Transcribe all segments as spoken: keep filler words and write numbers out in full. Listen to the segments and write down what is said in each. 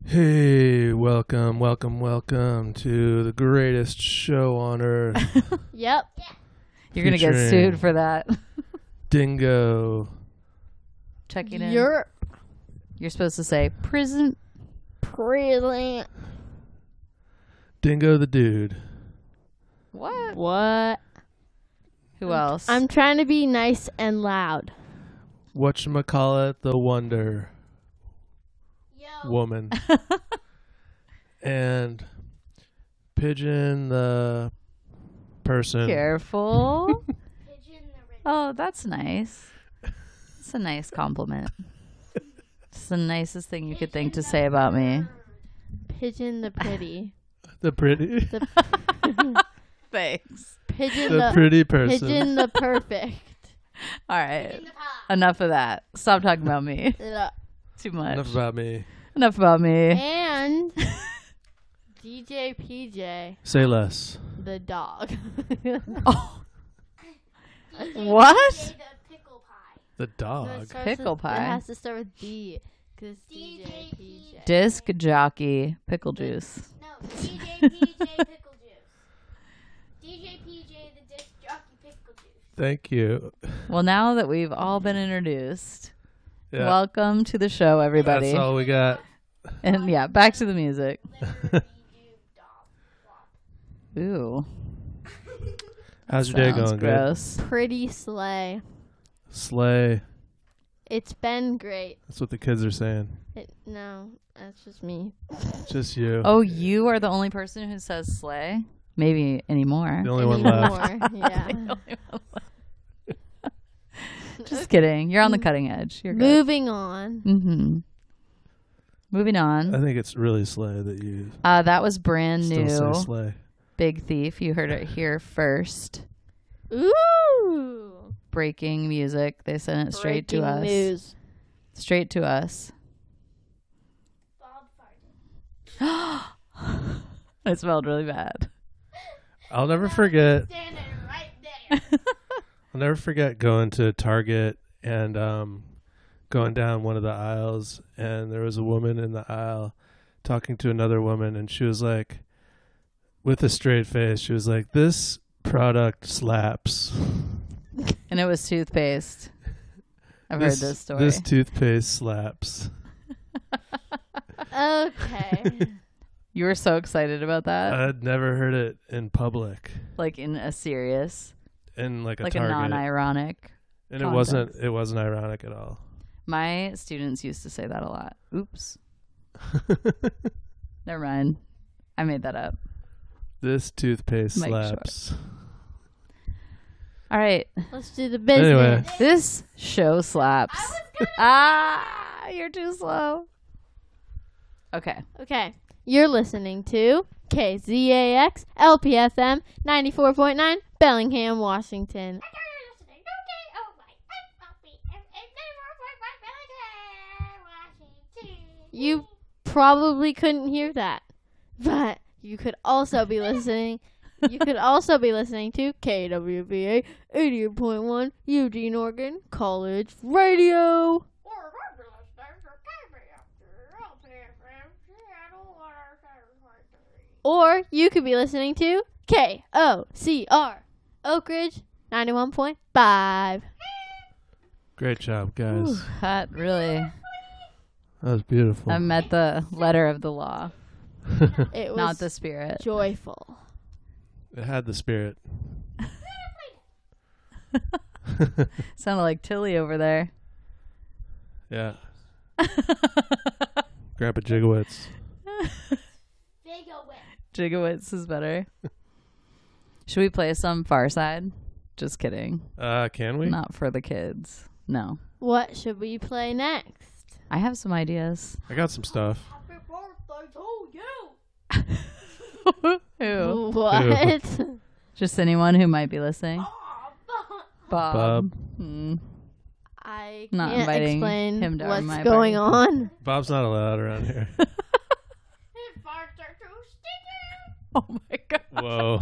Hey, welcome, welcome, welcome to the greatest show on earth. Yep. You're going to get sued for that. Dingo. Checking in. You're You're supposed to say prison. prison. Dingo the dude. What? What? Who else? I'm trying to be nice and loud. Whatchamacallit the Wonder Yo. Woman. And Pigeon the person. Careful. Oh, that's nice. It's a nice compliment. It's the nicest thing you could think to say about me. Pigeon the pretty. The pretty. The Thanks. pigeon The the, pretty person. Pigeon the perfect. All right. Enough of that. Stop talking about me. Yeah. Too much. Enough about me. Enough about me. And D J P J Say less. the dog. Oh. What? The dog. It starts Pickle with- pie. It has to start with D. Because D J P J. Disc jockey pickle juice. No, D J P J pickle juice. D J P J the disc jockey pickle juice. Thank you. Well, now that we've all been introduced, Yeah. welcome to the show, everybody. That's all we got. And yeah, back to the music. Literally do dog flop. Ooh. How's your day Sounds going? gross. Pretty slay. Good. Slay. It's been great. That's what the kids are saying. It, no, that's just me. Just you. Oh, you are the only person who says slay? Maybe anymore. The only one left. Anymore, yeah. The only one left. Just kidding. You're on the cutting edge. You're good. Moving on. Mm-hmm. Moving I on. think it's really slay that you Uh, that was brand still new. say slay. Big Thief. You heard it here first. Ooh. Breaking music. They sent it straight Breaking to us. news. Straight to us. Bob farted. It smelled really bad. I'll never forget. Standing right there. I'll never forget going to Target and um, going down one of the aisles, and there was a woman in the aisle talking to another woman, and she was like, with a straight face, she was like, "This product slaps." And it was toothpaste. I've this, heard this story. This toothpaste slaps. Okay. You were so excited about that? I'd never heard it in public, Like in a serious, in like a like a Target, non-ironic. and it wasn't. context. It wasn't ironic at all. My students used to say that a lot. Oops. Never mind. I made that up. This toothpaste Make sure. slaps. All right. Let's do the business. Anyway. This show slaps. Ah, you're too slow. Okay. Okay. You're listening to K Z A X L P F M ninety-four point nine Bellingham, Washington. You probably couldn't hear that, but you could also be listening. You could also be listening to K W B A eighty-eight point one Eugene, Oregon College Radio. Or you could be listening to K O C R Oak Ridge ninety-one point five. Great job, guys. Ooh, that really, That was beautiful. I met the letter of the law, It was not the spirit. joyful. It had the spirit. Sounded like Tilly over there. Yeah. Grandpa Jigowitz. Jigowitz is better. Should we play some Far Side? Just kidding. Uh, can we? Not for the kids. No. What should we play next? I have some ideas. I got some stuff. Happy birthday to you. Who? What? Just anyone who might be listening. Bob. Bob. Hmm. I Not can't inviting explain him to what's my going party. on. Bob's not allowed around here. His farts are too sticky. Oh my god. Whoa.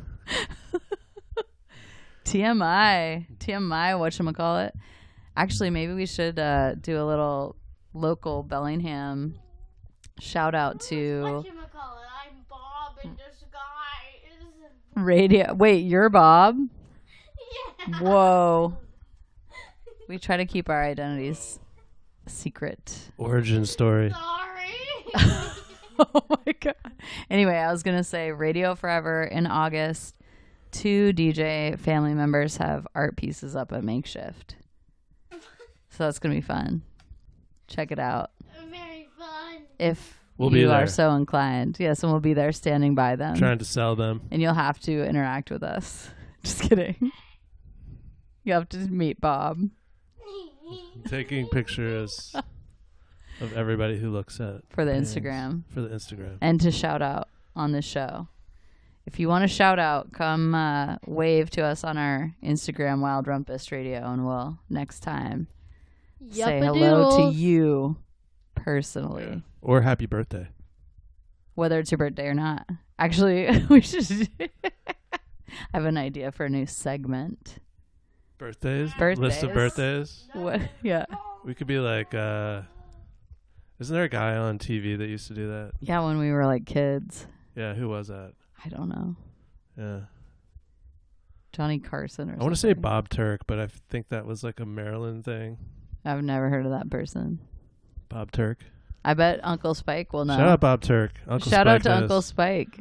T M I. T M I, whatchamacallit. Actually, maybe we should uh, do a little local Bellingham shout out to Whatchamacallit, I'm Bob in disguise. radio. Wait, you're Bob? Yeah. Whoa. We try to keep our identities secret. Origin story. Sorry. Oh my god. Anyway, I was gonna say Radio Forever in August. Two D J family members have art pieces up at Makeshift. So that's gonna be fun. Check it out. Very fun. If We'll be you there. are so inclined. Yes, and we'll be there standing by them. Trying to sell them. And you'll have to interact with us. Just kidding. You have to meet Bob. Taking pictures of everybody who looks at For the paintings. Instagram. For the Instagram. And to shout out on this show. If you want to shout out, come uh, wave to us on our Instagram, Wild Rumpus Radio, and we'll next time say hello to you personally, Yeah. Or happy birthday. whether it's your birthday or not. Actually, we should I have an idea for a new segment. Birthdays? Birthdays. List of birthdays? What? Yeah. We could be like, uh, isn't there a guy on T V that used to do that? Yeah, when we were like kids. Yeah, who was that? I don't know. Yeah. Johnny Carson or I want to say something. Bob Turk, but I f- think that was like a Maryland thing. I've never heard of that person. Bob Turk. I bet Uncle Spike will know. Shout out Bob Turk. Uncle Shout Spike out to knows. Uncle Spike.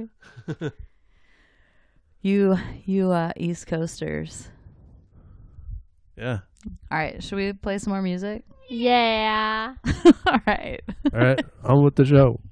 you, you uh, East Coasters. Yeah. All right, should we play some more music? Yeah. All right. All right. On with the show.